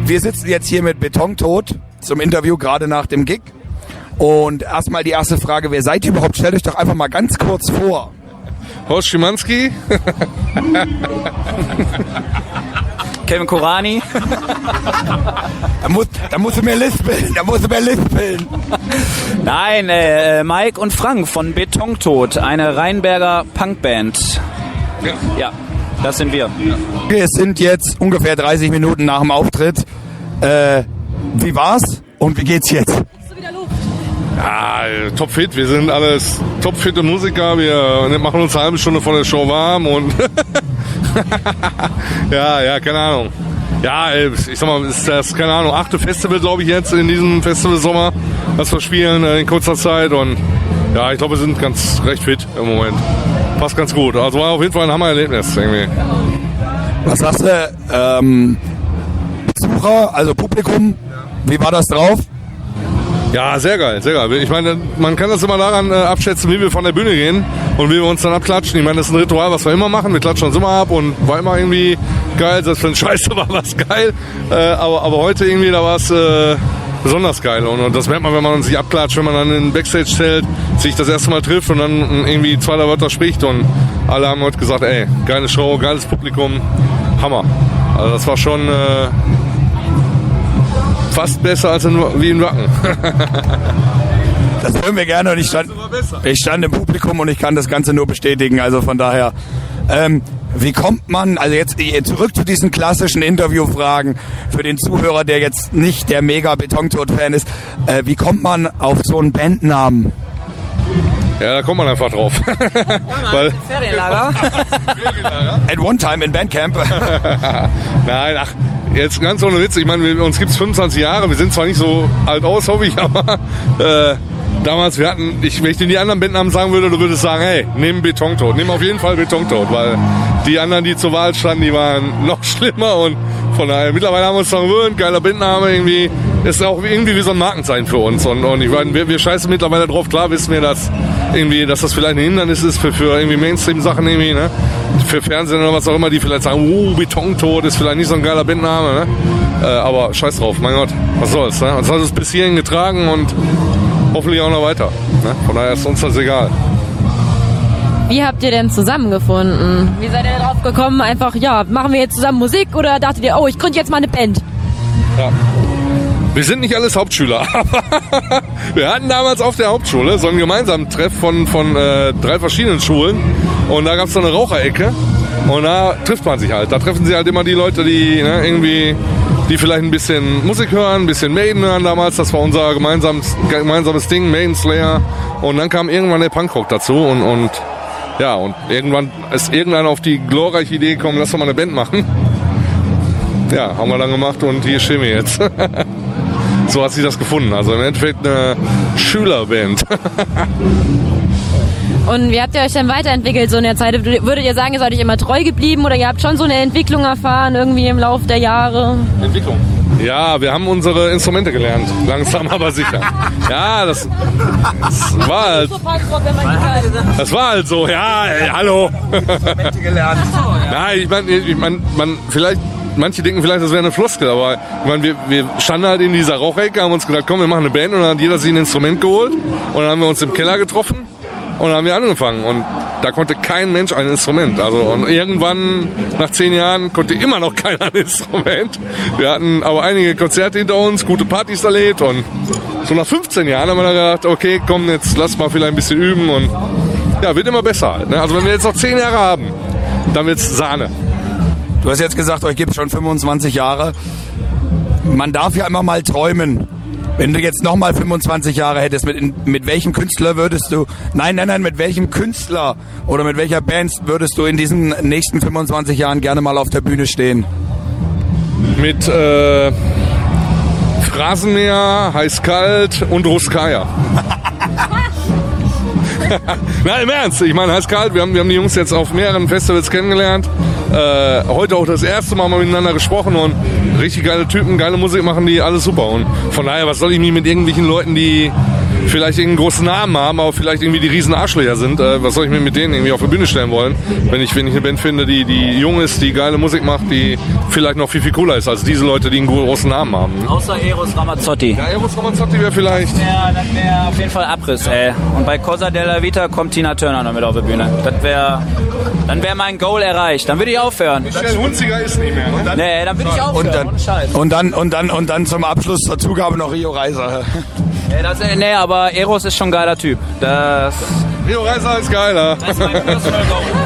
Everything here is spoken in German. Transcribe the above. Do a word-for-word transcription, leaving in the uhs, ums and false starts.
wir sitzen jetzt hier mit Betontod zum Interview, gerade nach dem Gig. Und erstmal die erste Frage, wer seid ihr überhaupt? Stellt euch doch einfach mal ganz kurz vor. Horst Schimanski. Kevin Korani. Da musst, da musst du mehr lispeln, da musst du mehr lispeln. Nein, äh, Mike und Frank von Betontod, eine Rheinberger Punkband. Ja. Ja, das sind wir. Wir sind jetzt ungefähr dreißig Minuten nach dem Auftritt. Äh, wie war's und wie geht's jetzt? Ja, topfit. Wir sind alles topfitte Musiker. Wir machen uns eine halbe Stunde vor der Show warm und ja, ja, keine Ahnung. Ja, ich sag mal, ist das, keine Ahnung, achte Festival, glaube ich, jetzt in diesem Festival-Sommer, was wir spielen in kurzer Zeit. Und ja, ich glaube, wir sind ganz recht fit im Moment. Passt ganz gut. Also war auf jeden Fall ein Hammer-Erlebnis irgendwie. Was sagst du, ähm, Besucher, also Publikum, wie war das drauf? Ja, sehr geil, sehr geil. Ich meine, man kann das immer daran äh, abschätzen, wie wir von der Bühne gehen und wie wir uns dann abklatschen. Ich meine, das ist ein Ritual, was wir immer machen. Wir klatschen uns immer ab und war immer irgendwie geil. Selbst wenn es scheiße war, war es geil. Äh, aber, aber heute irgendwie, da war es äh, besonders geil. Und, und das merkt man, wenn man sich abklatscht, wenn man dann in den Backstage-Zelt sich das erste Mal trifft und dann irgendwie zwei, drei Wörter spricht. Und alle haben heute gesagt, ey, geile Show, geiles Publikum, Hammer. Also das war schon... Äh, fast besser als in, wie in Wacken. Das hören wir gerne und ich stand, ich stand im Publikum und ich kann das Ganze nur bestätigen. Also von daher, ähm, wie kommt man, also jetzt zurück zu diesen klassischen Interviewfragen für den Zuhörer, der jetzt nicht der mega Betontod-Fan ist, äh, wie kommt man auf so einen Bandnamen? Ja, da kommt man einfach drauf. Weil Ferienlager. At one time in Bandcamp. Nein, ach, jetzt ganz ohne Witz. Ich meine, wir, uns gibt es fünfundzwanzig Jahre. Wir sind zwar nicht so alt aus, hoffe ich, aber äh, damals, wir hatten, ich, wenn ich dir die anderen Bandnamen sagen würde, du würdest sagen, hey, nimm Betontod. Nimm auf jeden Fall Betontod, weil die anderen, die zur Wahl standen, die waren noch schlimmer und von daher, mittlerweile haben wir uns daran gewöhnt, geiler Bandname irgendwie, ist auch irgendwie wie so ein Markenzeichen für uns und, und ich meine, wir, wir scheißen mittlerweile drauf, klar wissen wir, dass irgendwie, dass das vielleicht ein Hindernis ist für, für irgendwie Mainstream-Sachen irgendwie, ne, für Fernsehen oder was auch immer, die vielleicht sagen, oh, Betontod ist vielleicht nicht so ein geiler Bandname, ne, äh, aber scheiß drauf, mein Gott, was soll's, ne, uns hat es bis hierhin getragen und hoffentlich auch noch weiter, ne, von daher ist uns das egal. Wie habt ihr denn zusammengefunden? Wie seid ihr darauf gekommen, einfach, ja, machen wir jetzt zusammen Musik oder dachtet ihr, oh, ich gründe jetzt mal eine Band? Ja. Wir sind nicht alles Hauptschüler, aber wir hatten damals auf der Hauptschule so einen gemeinsamen Treff von, von äh, drei verschiedenen Schulen und da gab es so eine Raucherecke und da trifft man sich halt. Da treffen sich halt immer die Leute, die ne, irgendwie, die vielleicht ein bisschen Musik hören, ein bisschen Maiden hören damals. Das war unser gemeinsames, gemeinsames Ding, Maiden Slayer. Und dann kam irgendwann der Punkrock dazu und, und ja, und irgendwann ist irgendeiner auf die glorreiche Idee gekommen, lass doch mal eine Band machen. Ja, haben wir dann gemacht und hier stehen wir jetzt. So hat sich das gefunden. Also im Endeffekt eine Schülerband. Und wie habt ihr euch denn weiterentwickelt so in der Zeit? Würdet ihr sagen, ihr seid euch immer treu geblieben oder ihr habt schon so eine Entwicklung erfahren irgendwie im Laufe der Jahre? Entwicklung? Ja, wir haben unsere Instrumente gelernt. Langsam, aber sicher. Ja, das, das war halt... Das war halt so, ja, ey, hallo. Instrumente gelernt. Nein, ich meine, ich mein, man, vielleicht... Manche denken vielleicht, das wäre eine Floskel, aber ich meine, wir, wir standen halt in dieser Rauchecke, haben uns gedacht, komm, wir machen eine Band und dann hat jeder sich ein Instrument geholt und dann haben wir uns im Keller getroffen und dann haben wir angefangen und da konnte kein Mensch ein Instrument. Also und irgendwann, nach zehn Jahren, konnte immer noch keiner ein Instrument. Wir hatten aber einige Konzerte hinter uns, gute Partys erlebt und so nach fünfzehn Jahren haben wir dann gedacht, okay, komm, jetzt lass mal vielleicht ein bisschen üben und ja, wird immer besser halt. Ne? Also wenn wir jetzt noch zehn Jahre haben, dann wird's Sahne. Du hast jetzt gesagt, euch gibt es schon fünfundzwanzig Jahre. Man darf ja immer mal träumen. Wenn du jetzt nochmal fünfundzwanzig Jahre hättest, mit, mit welchem Künstler würdest du, nein, nein, nein, mit welchem Künstler oder mit welcher Band würdest du in diesen nächsten fünfundzwanzig Jahren gerne mal auf der Bühne stehen? Mit äh, Phrasenmäher, Heiß-Kalt und Ruskaya. Nein, im Ernst. Ich meine, Heiß-Kalt, wir haben, wir haben die Jungs jetzt auf mehreren Festivals kennengelernt. Äh, heute auch das erste Mal mal miteinander gesprochen und richtig geile Typen, geile Musik machen die, alles super. Und von daher, was soll ich mich mit irgendwelchen Leuten, die vielleicht irgendeinen großen Namen haben, aber vielleicht irgendwie die riesen Arschlöcher sind. Äh, was soll ich mir mit denen irgendwie auf die Bühne stellen wollen, wenn ich, wenn ich eine Band finde, die, die jung ist, die geile Musik macht, die vielleicht noch viel, viel cooler ist als diese Leute, die einen großen Namen haben. Außer Eros Ramazzotti. Ja, Eros Ramazzotti wäre vielleicht... Ja, das wäre auf jeden Fall Abriss, ey. Und bei Cosa della Vita kommt Tina Turner noch mit auf die Bühne. Das wäre... Dann wäre mein Goal erreicht. Dann würde ich aufhören. Michelle Hunziger ist nicht mehr, ne? Nee, dann würde ich aufhören. Und dann, ohne Scheiß. und dann, und dann, und dann zum Abschluss zur Zugabe noch Rio Reiser. Nee, das, nee, aber Eros ist schon ein geiler Typ. Das, Rio Reiser ist geiler. das ist mein personal Goal.